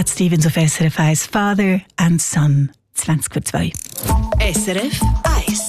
Cat Stevens auf SRF 1, Father and Son, 20:02. SRF 1,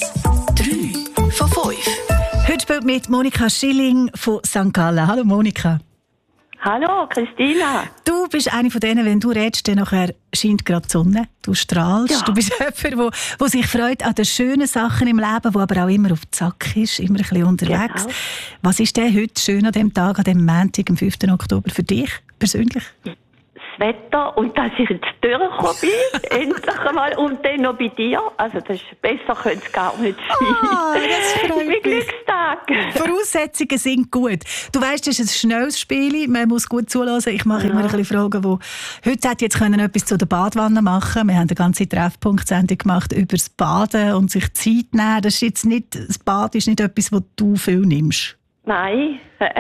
3 von 5. Heute spielt mit Monika Schilling von St. Gallen. Hallo Monika. Hallo Christina. Du bist eine von denen, wenn du redest, dann nachher scheint gerade die Sonne. Du strahlst. Ja. Du bist jemand, der sich freut an den schönen Sachen im Leben, der aber auch immer auf den Sack ist, immer ein bisschen unterwegs. Genau. Was ist denn heute schön an diesem Tag, an diesem Montag, am 5. Oktober für dich persönlich? Das Wetter und dass ich jetzt durchgekommen bin, endlich einmal, und dann noch bei dir. Also das ist, besser könnte es gar nicht sein. Das freut mich. Glückstag. Voraussetzungen sind gut. Du weißt, das ist ein schnelles Spiel, man muss gut zuhören. Ich mache immer ein bisschen Fragen, wo heute hätte jetzt können etwas zu der Badwanne machen. Wir haben eine ganze Treffpunkt-Sendung gemacht über das Baden und sich Zeit nehmen. Das ist jetzt nicht, das Bad ist nicht etwas, was du viel nimmst. Nein.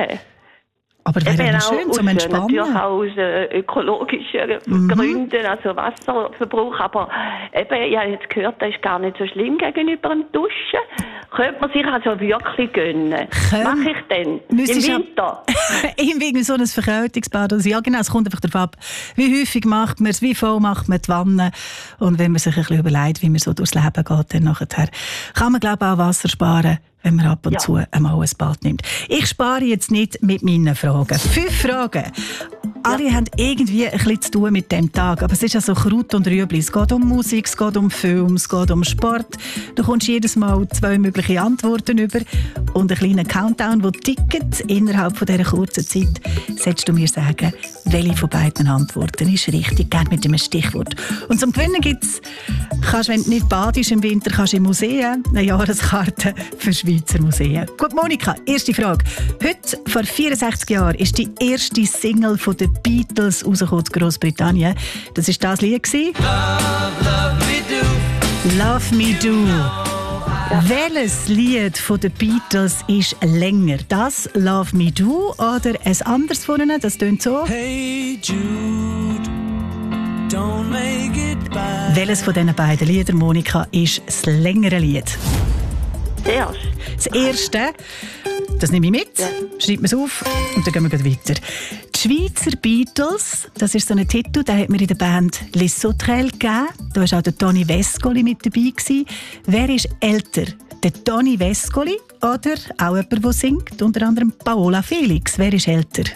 Aber das wäre schön zum Entspannen. Natürlich auch aus ökologischen Gründen, also Wasserverbrauch. Aber eben, ich habe jetzt gehört, das ist gar nicht so schlimm gegenüber dem Duschen. Könnte man sich also wirklich gönnen. Mache ich denn? Im Winter? Im Winter so ein Verkältungsbad. Also ja, genau, es kommt einfach darauf ab, wie häufig macht man es, wie voll macht man die Wanne. Und wenn man sich ein bisschen überlegt, wie man so durchs Leben geht, dann nachher kann man, glaube ich, auch Wasser sparen, wenn man ab und zu einmal ein Bad nimmt. Ich spare jetzt nicht mit meinen Fragen. 5 Fragen. Alle haben irgendwie ein bisschen zu tun mit dem Tag. Aber es ist ja so Kraut und Rüebli. Es geht um Musik, es geht um Film, es geht um Sport. Du kommst jedes Mal 2 mögliche Antworten über und einen kleinen Countdown, der tickt. Innerhalb von dieser kurzen Zeit solltest du mir sagen, welche von beiden Antworten ist richtig. Gerne mit einem Stichwort. Und zum Gewinnen gibt's, wenn du nicht badest im Winter, kannst du im Museum eine Jahreskarte für Schweizer Museen. Gut, Monika, erste Frage. Heute, vor 64 Jahren, ist die erste Single von den Beatles rausgekommen in Großbritannien. Das war das Lied. Love Me Do. Love Me Do. Ja. Welches Lied von den Beatles ist länger? Das Love Me Do oder ein anderes von ihnen? Das tönt so. Hey Jude, don't make it bad. Welches von diesen beiden Liedern, Monika, ist das längere Lied? Das erste, das nehme ich mit, schreibt mir es auf und dann gehen wir weiter. Die Schweizer Beatles, das ist so ein Titel, den hat mir in der Band Les Sauterelles gegeben. Da war auch der Toni Vescoli mit dabei gewesen. Wer ist älter? Der Toni Vescoli oder auch jemand, der singt? Unter anderem Paola Felix. Wer ist älter?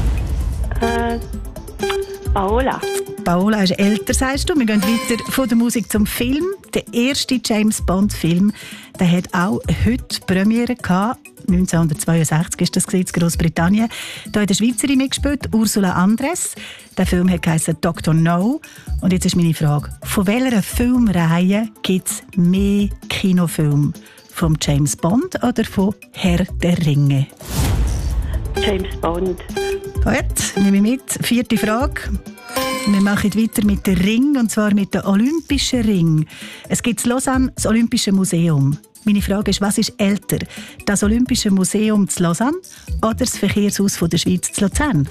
Paola. Paola ist älter, sagst du. Wir gehen weiter von der Musik zum Film. Der erste James-Bond-Film, der hat auch heute Premiere gehabt. 1962 ist das in Großbritannien. Da hat eine Schweizerin mitgespielt, Ursula Andress. Der Film hat geheißen Dr. No. Und jetzt ist meine Frage: Von welcher Filmreihe gibt es mehr Kinofilme? Vom James Bond oder von Herr der Ringe? James Bond. Gut, nehme ich mit. 4. Frage. Wir machen weiter mit dem Ring, und zwar mit dem Olympischen Ring. Es gibt in Lausanne das Olympische Museum. Meine Frage ist, was ist älter? Das Olympische Museum zu Lausanne oder das Verkehrshaus von der Schweiz zu Luzern?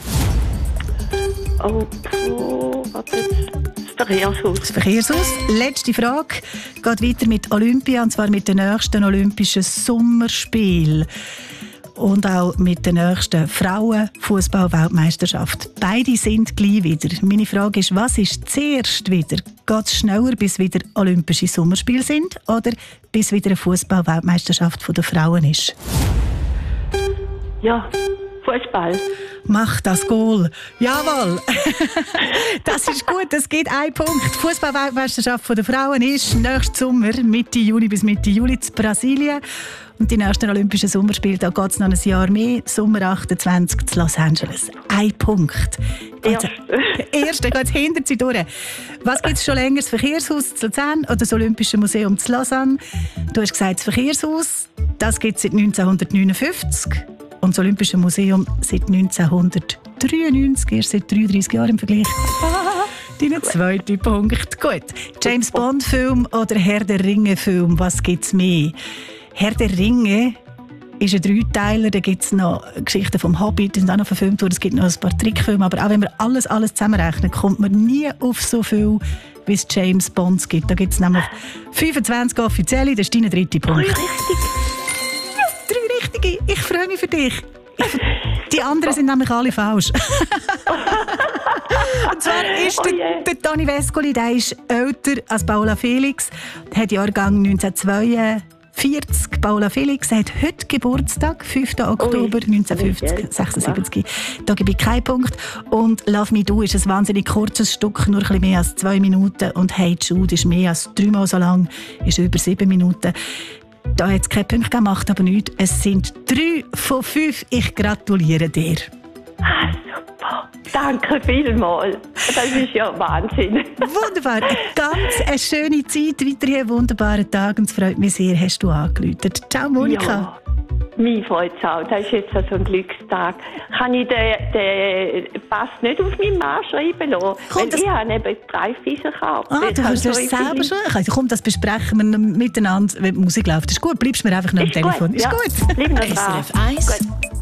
Das Verkehrshaus. Das Verkehrshaus. Letzte Frage. Geht weiter mit Olympia, und zwar mit den nächsten Olympischen Sommerspielen. Und auch mit der nächsten Frauen-Fußball-Weltmeisterschaft. Beide sind gleich wieder. Meine Frage ist, was ist zuerst wieder? Geht es schneller, bis wieder Olympische Sommerspiele sind oder bis wieder eine Fußball-Weltmeisterschaft der Frauen ist? Ja, Fußball. Mach das Goal. Jawohl. Das ist gut, das gibt 1 Punkt. Die Fußball-Weltmeisterschaft der Frauen ist nächsten Sommer, Mitte Juni bis Mitte Juli, in Brasilien. Und die nächsten Olympischen Sommerspiele, da geht es noch ein Jahr mehr, Sommer 28 zu Los Angeles. 1 Punkt. Der erste geht hinter sie durch. Was gibt es schon länger? Das Verkehrshaus zu Luzern oder das Olympische Museum zu Lausanne? Du hast gesagt, das Verkehrshaus, das gibt es seit 1959. Und das Olympische Museum seit 1993, erst seit 33 Jahren im Vergleich. Dein 2. Punkt. Gut. James Bond Film oder Herr der Ringe Film, was gibt es mehr? Herr der Ringe ist ein 3-Teiler, da gibt es noch Geschichten vom Hobbit, die sind auch noch verfilmt worden, es gibt noch ein paar Trickfilme, aber auch wenn man alles zusammenrechnet, kommt man nie auf so viel, wie es James Bonds gibt. Da gibt es nämlich 25 offizielle, das ist dein 3. Punkt. 3 richtig. Ja, 3 richtige. Ich freue mich für dich. Die anderen sind nämlich alle falsch. Und zwar ist der Toni Vescoli, der ist älter als Paula Felix. Der hat Jahrgang 1942. Paula Felix hat heute Geburtstag, 5. Oktober 1976. Da gebe ich keinen Punkt. Und «Love Me Do» ist ein wahnsinnig kurzes Stück, nur ein bisschen mehr als 2 Minuten. Und «Hey Jude» ist mehr als 3-mal so lang, ist über 7 Minuten. Da hat es keine Punkte gemacht, aber nichts. Es sind 3 von 5. Ich gratuliere dir. Ah, super. Danke vielmals. Das ist ja Wahnsinn. Wunderbar. Eine schöne Zeit. Weiterhin einen wunderbaren Tag. Und es freut mich sehr, hast du angerufen. Ciao, Monika. Ja, mich freut es auch. Das ist jetzt so ein Glückstag. Kann ich den Pass nicht auf meinen Mann schreiben lassen? Weil ich habe eben 3 Fieserkarten. Du kannst das selber schon. Komm, das besprechen wir miteinander, wenn die Musik läuft. Ist gut, bleibst mir einfach noch am Telefon. Ist gut. Bleib noch dran. SRF 1